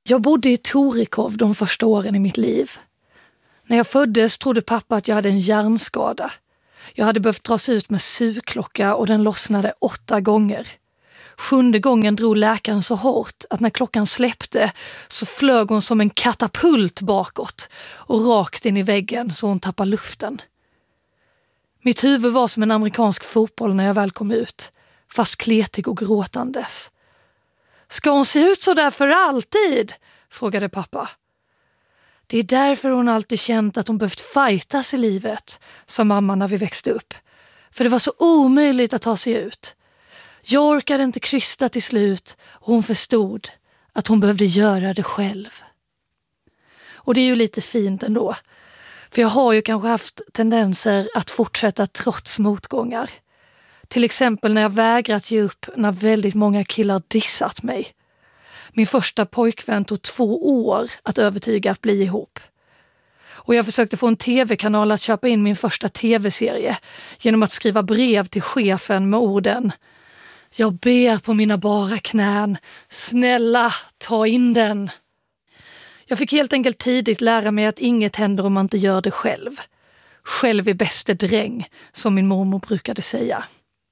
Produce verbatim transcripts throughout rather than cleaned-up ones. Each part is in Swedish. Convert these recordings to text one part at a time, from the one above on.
Jag bodde i Torekov de första åren i mitt liv. När jag föddes trodde pappa att jag hade en hjärnskada. Jag hade behövt dras ut med sugklocka och den lossnade åtta gånger. Sjunde gången drog läkaren så hårt att när klockan släppte så flög hon som en katapult bakåt och rakt in i väggen så hon tappade luften. Mitt huvud var som en amerikansk fotboll när jag väl kom ut, fast kletig och gråtandes. Ska hon se ut så där för alltid? Frågade pappa. Det är därför hon alltid känt att hon behövt fightas i livet, sa mamma när vi växte upp. För det var så omöjligt att ta sig ut. Jag orkade inte krysta till slut och hon förstod att hon behövde göra det själv. Och det är ju lite fint ändå. För jag har ju kanske haft tendenser att fortsätta trots motgångar. Till exempel när jag vägrat ge upp när väldigt många killar dissat mig. Min första pojkvän tog två år att övertyga att bli ihop. Och jag försökte få en tv-kanal att köpa in min första tv-serie genom att skriva brev till chefen med orden: jag ber på mina bara knän, snälla ta in den. Jag fick helt enkelt tidigt lära mig att inget händer om man inte gör det själv. Själv är bäste dräng, som min mormor brukade säga.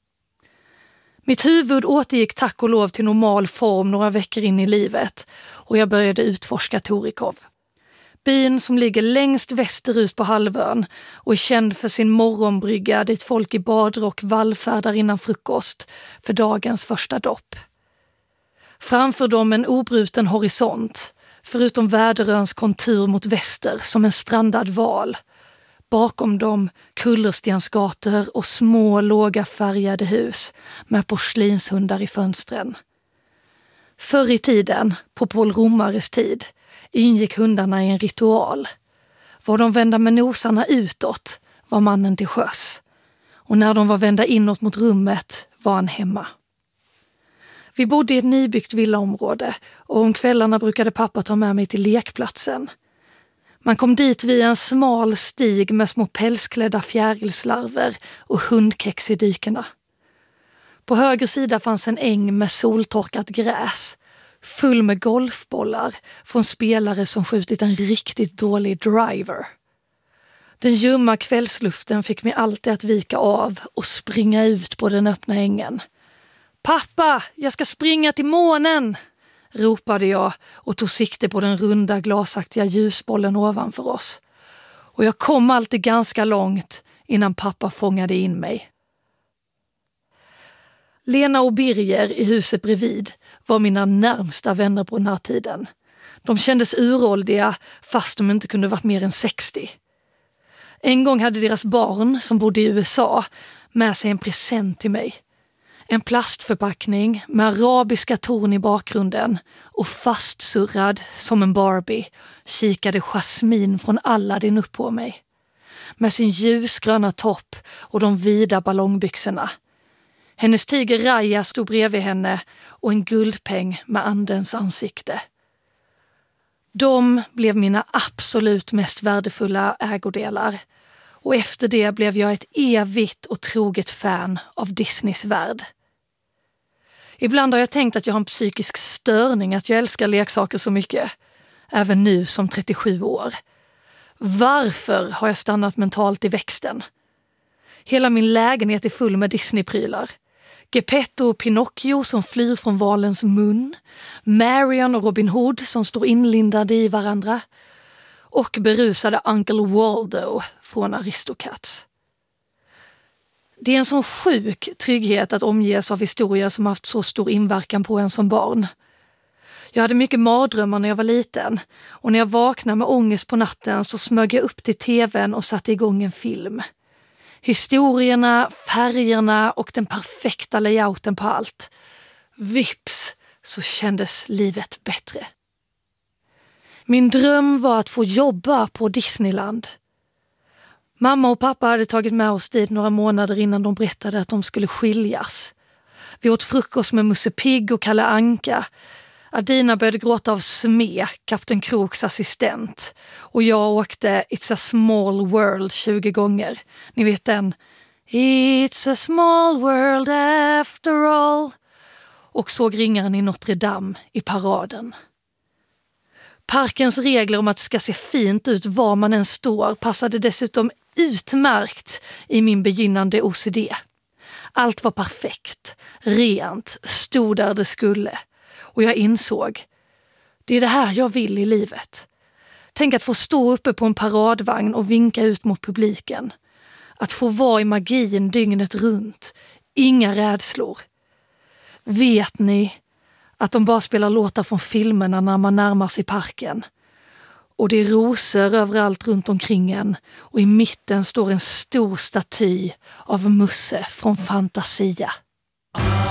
Mitt huvud återgick tack och lov till normal form några veckor in i livet och jag började utforska Torekov. Byn som ligger längst västerut på halvön och är känd för sin morgonbrygga dit folk i badrock vallfärdar innan frukost för dagens första dopp. Framför dem en obruten horisont, förutom Väderöns kontur mot väster som en strandad val. Bakom dem kullerstensgator och små låga färgade hus med porslinshundar i fönstren. Förr i tiden, på Paul Romares tid, ingick hundarna i en ritual. Var de vända med nosarna utåt var mannen till sjöss. Och när de var vända inåt mot rummet var han hemma. Vi bodde i ett nybyggt villaområde och om kvällarna brukade pappa ta med mig till lekplatsen. Man kom dit via en smal stig med små pälsklädda fjärilslarver och hundkex i dikena. På höger sida fanns en äng med soltorkat gräs, full med golfbollar från spelare som skjutit en riktigt dålig driver. Den ljumma kvällsluften fick mig alltid att vika av och springa ut på den öppna ängen. Pappa, jag ska springa till månen! Ropade jag och tog sikte på den runda glasaktiga ljusbollen ovanför oss. Och jag kom alltid ganska långt innan pappa fångade in mig. Lena och Birger i huset bredvid var mina närmsta vänner på den här tiden. De kändes uråldriga fast de inte kunde varit mer än sextio. En gång hade deras barn som bodde i U S A med sig en present till mig. En plastförpackning med arabiska torn i bakgrunden och fastsurrad som en Barbie kikade Jasmine från Aladdin upp på mig. Med sin ljusgröna topp och de vida ballongbyxorna. Hennes tiger Raya stod bredvid henne och en guldpeng med andens ansikte. De blev mina absolut mest värdefulla ägodelar och efter det blev jag ett evigt och troget fan av Disneys värld. Ibland har jag tänkt att jag har en psykisk störning att jag älskar leksaker så mycket, även nu som trettiosju år. Varför har jag stannat mentalt i växten? Hela min lägenhet är full med Disney-prylar. Geppetto och Pinocchio som flyr från valens mun, Marion och Robin Hood som står inlindade i varandra och berusade Uncle Waldo från Aristocats. Det är en sån sjuk trygghet att omges av historier som haft så stor inverkan på en som barn. Jag hade mycket mardrömmar när jag var liten och när jag vaknade med ångest på natten så smög jag upp till tvn och satte igång en film. Historierna, färgerna och den perfekta layouten på allt. Vips så kändes livet bättre. Min dröm var att få jobba på Disneyland. Mamma och pappa hade tagit med oss dit några månader innan de berättade att de skulle skiljas. Vi åt frukost med Musse Pigg och Kalle Anka. Adina började gråta av Sme, Kapten Kroks assistent. Och jag åkte It's a small world tjugo gånger. Ni vet den. It's a small world after all. Och såg ringaren i Notre Dame i paraden. Parkens regler om att det ska se fint ut var man än står passade dessutom utmärkt i min begynnande O C D. Allt var perfekt, rent, stod där det skulle. Och jag insåg, det är det här jag vill i livet. Tänk att få stå uppe på en paradvagn och vinka ut mot publiken. Att få vara i magin dygnet runt. Inga rädslor. Vet ni att de bara spelar låtar från filmerna när man närmar sig parken? Och det är rosor överallt runt omkring en. Och i mitten står en stor staty av Musse från Fantasia.